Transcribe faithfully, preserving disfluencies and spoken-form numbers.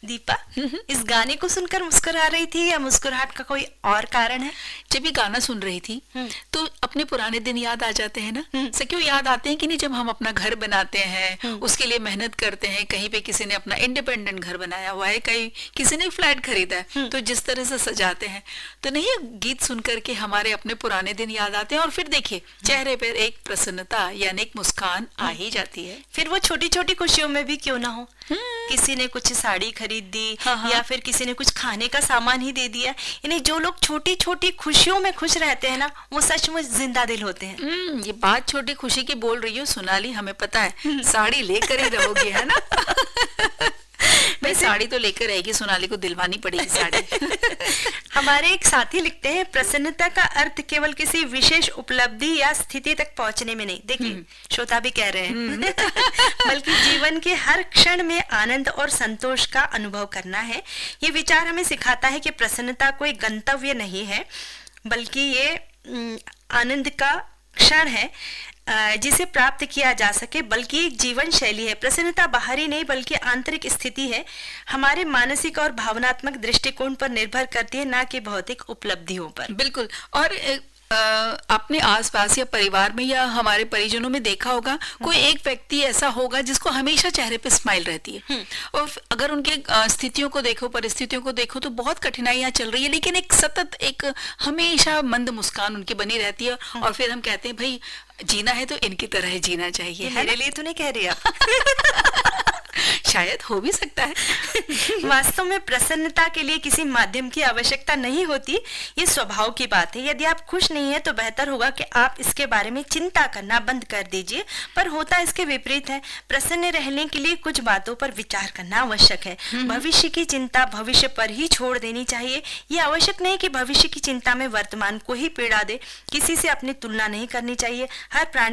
दीपा, इस गाने को सुनकर मुस्कुरा रही थी या मुस्कुराहट का कोई और कारण है? जब ये गाना सुन रही थी तो अपने पुराने दिन याद आ जाते हैं ना। से क्यों याद आते हैं कि नहीं, जब हम अपना घर बनाते हैं, उसके लिए मेहनत करते हैं, कहीं पे किसी ने अपना इंडिपेंडेंट घर बनाया हुआ है, कहीं किसी ने फ्लैट खरीदा है, तो जिस तरह से सजाते हैं, तो नहीं गीत सुन करके हमारे अपने पुराने दिन याद आते हैं। और फिर देखिए चेहरे पर एक प्रसन्नता यानी एक मुस्कान आ ही जाती है। फिर वो छोटी छोटी खुशियों में भी क्यों ना हो, किसी ने कुछ साड़ी खरीद दी, हाँ हाँ। या फिर किसी ने कुछ खाने का सामान ही दे दिया, यानी जो लोग छोटी छोटी खुशियों में खुश रहते हैं ना, वो सचमुच जिंदा दिल होते हैं। ये बात छोटी खुशी की बोल रही हो सोनाली, हमें पता है साड़ी लेकर ही रहोगे, है ना। भाई साड़ी तो लेकर रहेगी, सोनाली को दिलवानी पड़ेगी साड़ी। हमारे एक साथी लिखते हैं, प्रसन्नता का अर्थ केवल किसी विशेष उपलब्धि या स्थिति तक पहुंचने में नहीं, देखिए श्रोता भी कह रहे हैं, बल्कि जीवन के हर क्षण में आनंद और संतोष का अनुभव करना है। ये विचार हमें सिखाता है कि प्रसन्नता कोई गंतव्य नहीं है, बल्कि ये आनंद का क्षण है जिसे प्राप्त किया जा सके, बल्कि एक जीवन शैली है। प्रसन्नता बाहरी नहीं बल्कि आंतरिक स्थिति है, हमारे मानसिक और भावनात्मक दृष्टिकोण पर निर्भर करती है, ना कि भौतिक उपलब्धियों पर। बिल्कुल। और आपने आसपास या परिवार में या हमारे परिजनों में देखा होगा, कोई एक व्यक्ति ऐसा होगा जिसको हमेशा चेहरे पे स्माइल रहती है, और अगर उनके स्थितियों को देखो, परिस्थितियों को देखो, तो बहुत कठिनाइयां चल रही है, लेकिन एक सतत एक हमेशा मंद मुस्कान उनकी बनी रहती है। और फिर हम कहते हैं भाई जीना है तो इनकी तरह ही जीना चाहिए। मेरे लिए तो नहीं कह रही आप। शायद हो भी सकता है। वास्तव में प्रसन्नता के लिए किसी माध्यम की आवश्यकता नहीं होती, ये स्वभाव की बात है। यदि आप खुश नहीं है तो बेहतर होगा कि आप इसके बारे में चिंता करना बंद कर दीजिए, पर होता इसके विपरीत है। प्रसन्न रहने के लिए कुछ बातों पर विचार करना आवश्यक है। भविष्य की चिंता भविष्य पर ही छोड़ देनी चाहिए। ये आवश्यक नहीं कि भविष्य की चिंता में वर्तमान को ही पीड़ा दे। किसी से अपनी तुलना नहीं करनी चाहिए। हर प्राणी